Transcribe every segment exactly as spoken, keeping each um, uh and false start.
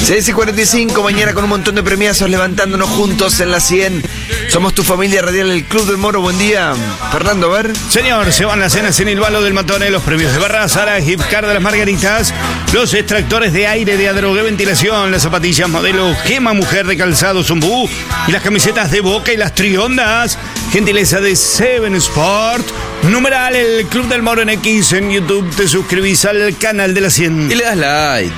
seis y cuarenta y cinco, mañana con un montón de premiazos, levantándonos juntos en la cien. Somos tu familia radial, el Club del Moro. Buen día, Fernando, a ver. Señor, se van las cenas en el Balo del Matone, los premios de Barraza, la gift card de las Margaritas, los extractores de aire de Adrogué Ventilación, las zapatillas modelo Gema Mujer de calzado Zumbú y las camisetas de Boca y las Triondas, gentileza de Seven Sport. Numeral el Club del Moro en X en YouTube. Te suscribís al canal de la cien y le das like.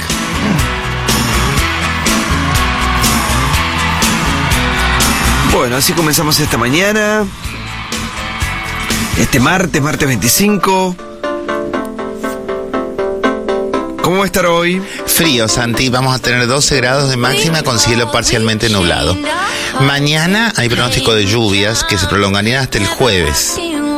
Bueno, así comenzamos esta mañana. Este martes, martes veinticinco. ¿Cómo va a estar hoy? Frío, Santi. Vamos a tener doce grados de máxima con cielo parcialmente nublado. Mañana hay pronóstico de lluvias que se prolongarían hasta el jueves.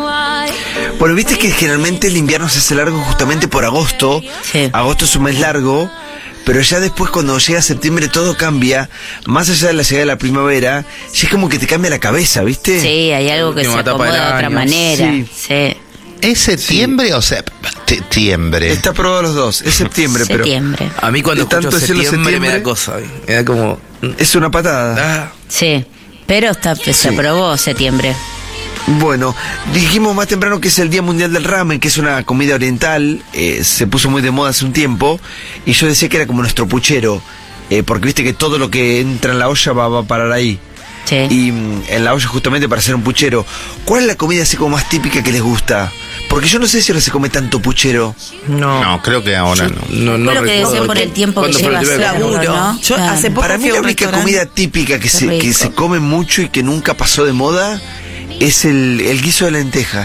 Bueno, viste que generalmente el invierno se hace largo justamente por agosto. Sí. Agosto es un mes largo, pero ya después cuando llega septiembre todo cambia. Más allá de la llegada de la primavera, ya es como que te cambia la cabeza, ¿viste? Sí, hay algo que se Última etapa acomoda del de otra año. manera. Sí. Sí. ¿Es septiembre o septiembre? Está probado los dos, es septiembre, pero Septiembre. A mí cuando De tanto escucho decirlo septiembre, me da septiembre, cosa. Me da como... es una patada. Ah, Sí. Pero está, se Sí. aprobó septiembre. Bueno, dijimos más temprano que es el Día Mundial del Ramen, que es una comida oriental, eh, se puso muy de moda hace un tiempo, y yo decía que era como nuestro puchero, eh, porque viste que todo lo que entra en la olla va, va a parar ahí. Sí. Y mm, en la olla justamente para hacer un puchero. ¿Cuál es la comida así como más típica que les gusta? Porque yo no sé si ahora se come tanto puchero. no. No, creo que ahora no. No, no Creo que debe ser recuerdo. por el tiempo que ¿Cuándo fue lleva la última vez que hacerlo, comí? ¿no? Yo Claro. hace poco Para mí fui a la un única restaurante. comida típica que Qué se, que rico. se come mucho y que nunca pasó de moda es el, el guiso de lentejas.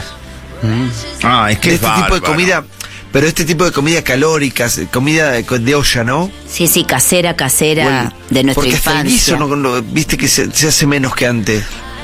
Ah, es que De es este tipo de bárbaro. comida, pero este tipo de comida calórica, comida de, de olla, ¿no? Sí, sí, casera, casera Bueno, de nuestra porque hasta el infancia. guiso, no, no, viste que se, se hace menos que antes.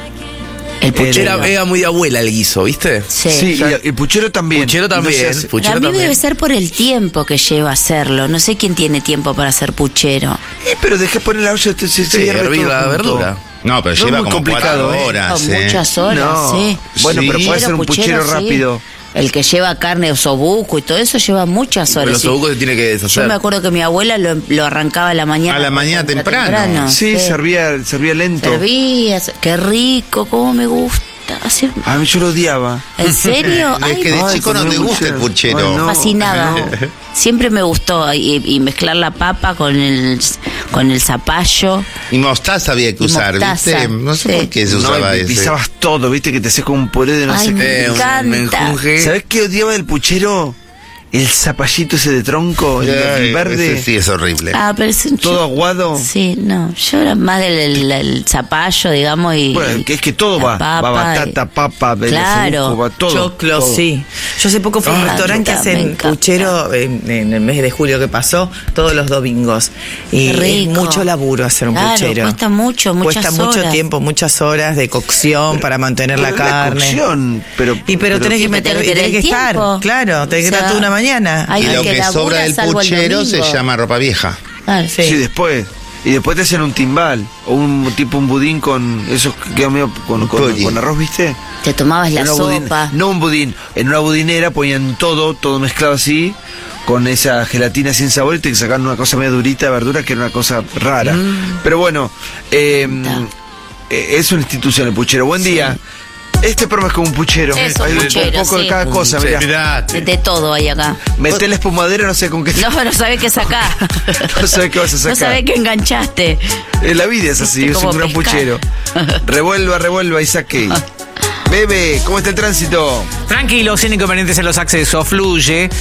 El puchero. Era, era muy de abuela el guiso, ¿viste? Sí. Sí, y el puchero también. Puchero No también. se hace- Puchero Para mí también. debe ser por el tiempo que lleva hacerlo. No sé quién tiene tiempo para hacer puchero. Eh, pero dejé poner la olla, se, se Sí, hierve hervir todo la junto. verdura. No, pero No es lleva muy como complicado, cuatro ¿eh? horas, Con ¿eh? muchas horas, No. sí. Bueno, Sí. pero puede ser un puchero sí. rápido. El que lleva carne o sobuco y todo eso lleva muchas Pero horas. los sí. obucos se tiene que deshacer. Yo me acuerdo que mi abuela lo, lo arrancaba a la mañana. A la mañana temprano. Sí, servía, servía lento. Servía, qué rico, cómo me gusta. Así- A mí yo lo odiaba. ¿En serio? Es que de Ay, chico no comí te gusta el puchero. puchero. Ay, no. fascinaba. no. Siempre me gustó y, y mezclar la papa con el con el zapallo. Y mostaza había que Y usar, mostaza, ¿viste? No sé sí. por qué se No, usaba y ese. pisabas todo, viste, que te hacías como un puré de no Ay, sé me qué. Eh, un encanta. menjunje. ¿Sabés qué odiaba del puchero? El zapallito ese de tronco, el, Ay, el verde, ese sí es horrible. Ah, pero es un todo yo- aguado. Sí, no, yo era más del el, el zapallo, digamos, y Bueno, que es que todo la va, va papa batata, y- papa, Claro. benefuco, va todo. Choclo, todo. sí. Yo hace poco fui a un Ah, restaurante que me hacen encanta. puchero en, en el mes de julio que pasó, todos los domingos. Y Qué es rico. mucho laburo hacer un Claro, puchero. cuesta mucho, muchas Cuesta mucho horas. tiempo, muchas horas de cocción para mantener la Pero carne. cocción, pero, Y pero, tenés que Sí, pero meter, tenés y tenés que el estar, tiempo. claro, tenés O que estar sea, toda una mañana. hay Y el lo que que labura sobra del salvo el puchero se domingo. llama ropa vieja. Claro. sí. Sí. después. Y después te hacían un timbal, o un tipo un budín con esos que quedan medio con, con, Budín. con arroz, ¿viste? Te tomabas la En una budin- sopa. no un budín, en una budinera ponían todo, todo mezclado así, con esa gelatina sin sabor y te sacaban una cosa medio durita de verdura que era una cosa rara. Pero bueno, eh, eh, es una institución el puchero. Buen día. Este programa es como un puchero. Es un Hay de- puchero, un poco de sí. cada cosa, Sí. mirá. Mirate. De, de todo hay acá. Meté la espumadera, no sé con qué. No, no sabés qué sacar. No sabés qué vas a sacar. No sabés qué enganchaste. Eh, la vida es así, es Como un gran pescar. puchero. Revuelva, revuelva y saque. Bebe, ¿cómo está el tránsito? Tranquilo, sin inconvenientes en los accesos, fluye.